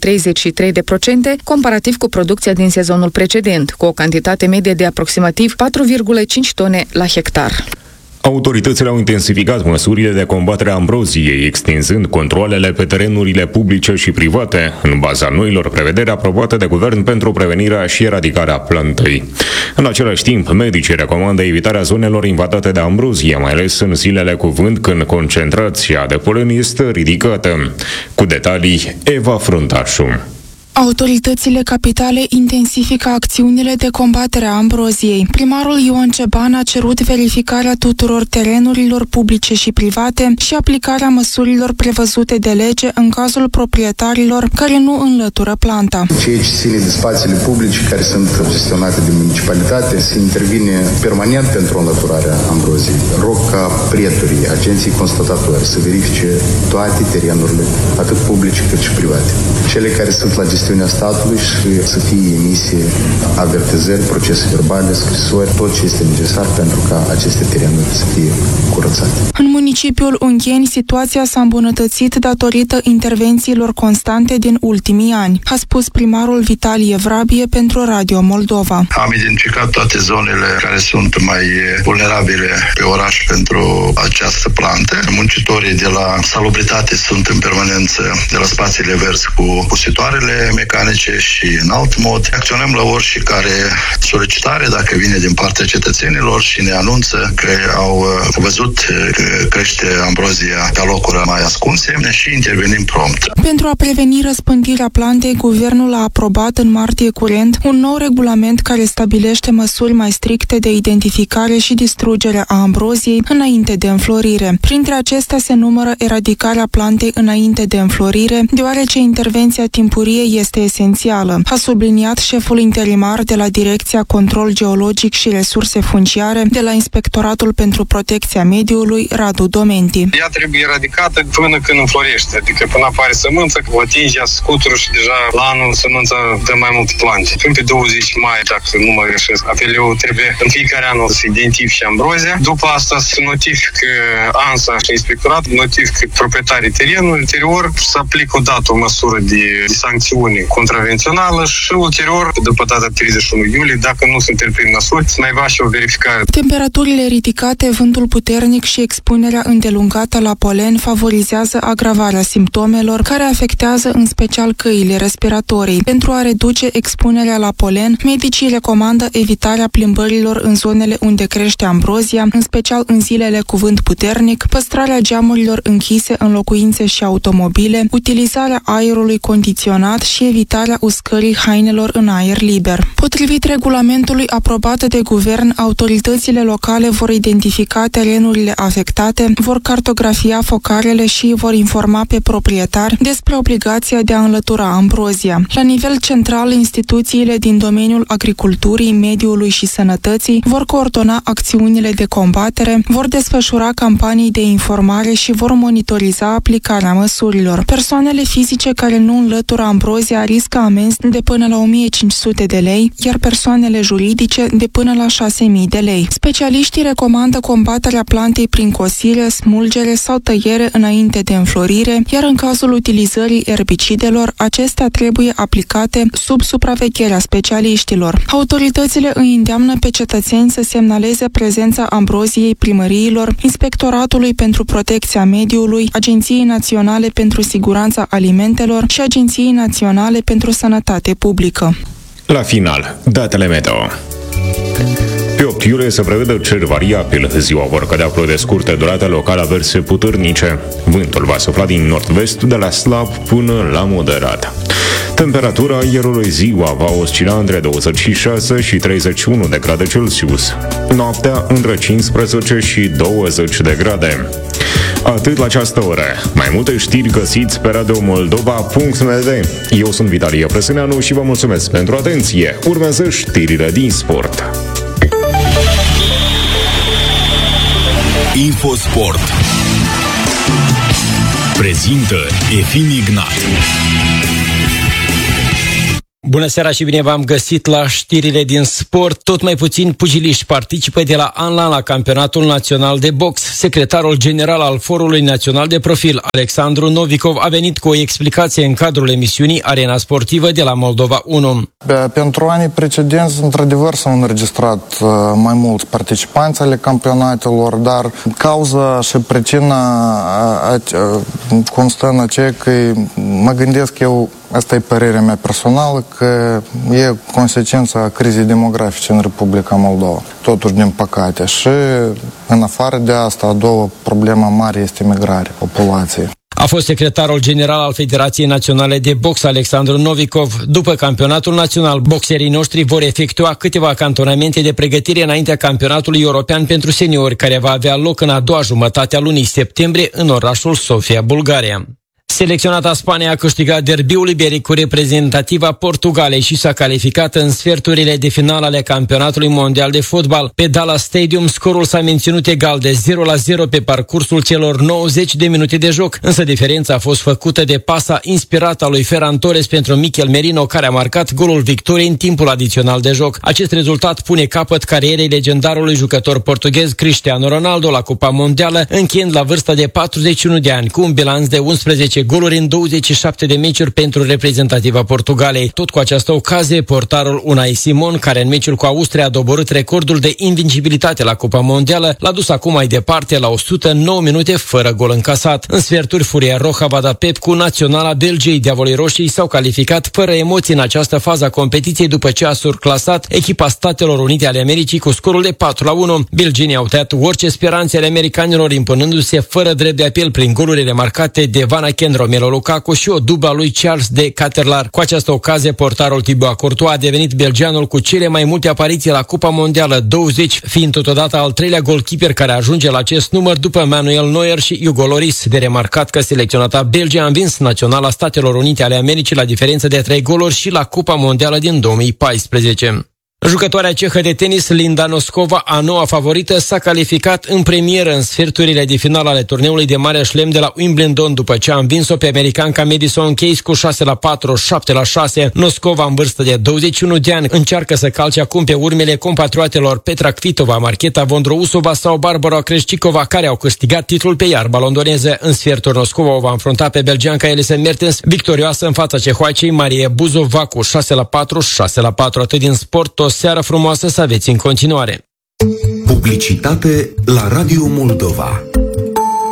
33% comparativ cu producția din sezonul precedent, cu o cantitate medie de aproximativ 4,5 tone la hectar. Autoritățile au intensificat măsurile de combatere a ambroziei, extinzând controalele pe terenurile publice și private, în baza noilor prevederi aprobate de guvern pentru prevenirea și eradicarea plantei. În același timp, medicii recomandă evitarea zonelor invadate de ambrozie, mai ales în zilele cu vânt, când concentrația de polen este ridicată. Cu detalii, Eva Fruntașu. Autoritățile capitale intensifică acțiunile de combatere a ambroziei. Primarul Ion Ceban a cerut verificarea tuturor terenurilor publice și private și aplicarea măsurilor prevăzute de lege în cazul proprietarilor care nu înlătură planta. Ceea ce ține de spațiile publice care sunt gestionate de municipalitate, se intervine permanent pentru înlăturarea ambroziei. Rog ca prietorii, agenții constatatori să verifice toate terenurile, atât publice cât și private. Cele care sunt la gestiunea statului și să fie emise avertizări, procese verbale, scrisori, tot ce este necesar pentru ca aceste terenuri să fie curățate. În municipiul Ungheni, situația s-a îmbunătățit datorită intervențiilor constante din ultimii ani, a spus primarul Vitalie Vrabie pentru Radio Moldova. Am identificat toate zonele care sunt mai vulnerabile pe oraș pentru această plantă. Muncitorii de la salubritate sunt în permanență de la spațiile verzi cu pusitoarele mecanice și în alt mod. Acționăm la oricare solicitare, dacă vine din partea cetățenilor și ne anunță că au văzut că crește ambrozia pe locuri mai ascunse și intervenim prompt. Pentru a preveni răspândirea plantei, guvernul a aprobat în martie curent un nou regulament care stabilește măsuri mai stricte de identificare și distrugere a ambroziei înainte de înflorire. Printre acestea se numără eradicarea plantei înainte de înflorire, deoarece intervenția timpurie este esențială, a subliniat șeful interimar de la Direcția Control Geologic și Resurse Funciare de la Inspectoratul pentru Protecția Mediului, Radu Domenti. Ea trebuie eradicată până când înflorește, adică până apare sămânță, o atinge scuturul și deja la anul sămânța dă mai multe plante. Până pe 20 mai, dacă nu mă greșesc, APL-ul trebuie în fiecare an să identifice ambrozia. După asta se notifică ANSA și Inspectorat, notifică proprietarii terenului, ulterior să aplică o dată o măsură de sancțiuni contravențională și ulterior, după data 31 iulie, dacă nu se întreprind măsuri, să mai va și o verificare. Temperaturile ridicate, vântul puternic și expunerea îndelungată la polen favorizează agravarea simptomelor care afectează în special căile respiratorii. Pentru a reduce expunerea la polen, medicii recomandă evitarea plimbărilor în zonele unde crește ambrozia, în special în zilele cu vânt puternic, păstrarea geamurilor închise în locuințe și automobile, utilizarea aerului condiționat și evitarea uscării hainelor în aer liber. Potrivit regulamentului aprobat de guvern, autoritățile locale vor identifica terenurile afectate, vor cartografia focarele și vor informa pe proprietari despre obligația de a înlătura ambrozia. La nivel central, instituțiile din domeniul agriculturii, mediului și sănătății vor coordona acțiunile de combatere, vor desfășura campanii de informare și vor monitoriza aplicarea măsurilor. Persoanele fizice care nu înlătură ambrozia riscă amenzi de până la 1.500 de lei, iar persoanele juridice de până la 6.000 de lei. Specialiștii recomandă combaterea plantei prin cosire, smulgere sau tăiere înainte de înflorire, iar în cazul utilizării erbicidelor, acestea trebuie aplicate sub supravegherea specialiștilor. Autoritățile îi îndeamnă pe cetățeni să semnaleze prezența ambroziei primăriilor, Inspectoratului pentru Protecția Mediului, Agenției Naționale pentru Siguranța Alimentelor și Agenției Naționale naționale pentru sănătate publică. La final, datele meteo. Pe 8 iulie se prevede cer variabil. Ziua vor cădea ploaie de scurtă durată, local averse puternice. Vântul va sufla din nord-vest de la slab până la moderat. Temperatura aerului ziua va oscila între 26 și 31 de grade Celsius. Noaptea între 15 și 20 de grade. Atât la această oră. Mai multe știri găsiți pe radiomoldova.md. Eu sunt Vitalie Prăsâneanu și vă mulțumesc pentru atenție. Urmează știrile din sport. Infosport prezintă Efim Ignat. Bună seara și bine v-am găsit la știrile din sport. Tot mai puțini pugiliști participă de la an la an la campionatul național de box. Secretarul general al Forului Național de Profil, Alexandru Novikov, a venit cu o explicație în cadrul emisiunii Arena Sportivă de la Moldova 1. Pentru anii precedenți, într-adevăr, s-au înregistrat mai mulți participanți ale campionatelor, dar cauza și pricina constă în aceea că mă gândesc eu, asta e părerea mea personală, că e consecința crizei demografice în Republica Moldova. Totuși, din păcate. Și în afară de asta, a doua problemă mare este migrarea populației. A fost secretarul general al Federației Naționale de Box, Alexandru Novikov. După campionatul național, boxerii noștri vor efectua câteva cantonamente de pregătire înaintea campionatului european pentru seniori, care va avea loc în a doua jumătate a lunii septembrie în orașul Sofia, Bulgaria. Selecționata Spania a câștigat derbiul iberic cu reprezentativa Portugalei și s-a calificat în sferturile de finală ale campionatului mondial de fotbal. Pe Dallas Stadium, scorul s-a menținut egal de 0-0 pe parcursul celor 90 de minute de joc, însă diferența a fost făcută de pasa inspirată a lui Ferran Torres pentru Mikel Merino, care a marcat golul victoriei în timpul adițional de joc. Acest rezultat pune capăt carierei legendarului jucător portughez Cristiano Ronaldo la Cupa Mondială, încheiând la vârsta de 41 de ani cu un bilanț de 11 goluri în 27 de meciuri pentru reprezentativa Portugalei. Tot cu această ocazie, portarul Unai Simon, care în meciul cu Austria a doborât recordul de invincibilitate la Cupa Mondială, l-a dus acum mai departe la 109 minute fără gol încasat. În sferturi, Furia Roja va da pep cu naționala Belgiei. Diavolii Roșii s-au calificat fără emoții în această fază a competiției după ce a surclasat echipa Statelor Unite ale Americii cu scorul de 4-1. Belgienii au tăiat orice speranțe ale americanilor, impunându-se fără drept de apel prin golurile marcate de Van Aken, Romelu Lukaku și o dublă a lui Charles de Ketelaere. Cu această ocazie, portarul Thibaut Courtois a devenit belgianul cu cele mai multe apariții la Cupa Mondială, 20, fiind totodată al treilea goalkeeper care ajunge la acest număr după Manuel Neuer și Hugo Lloris. De remarcat că selecționata Belgia a învins naționala Statelor Unite ale Americii la diferență de 3 goluri și la Cupa Mondială din 2014. Jucătoarea cehă de tenis Linda Noskova, a noua favorită, s-a calificat în premieră în sferturile de finală ale turneului de mare șlem de la Wimbledon după ce a învins-o pe americanca Madison Keys cu 6-4, 7-6. Noskova, în vârstă de 21 de ani, încearcă să calce acum pe urmele compatriotelor Petra Kvitova, Marketa Vondrousova sau Barbara Krejcikova, care au câștigat titlul pe iarba londoneză. În sferturi, Noskova o va înfrunta pe belgianca Elise Mertens, victorioasă în fața cehoacei Marie Buzova cu 6-4, 6-4. Atât din sport. O seară frumoasă să aveți în continuare. Publicitate la Radio Moldova.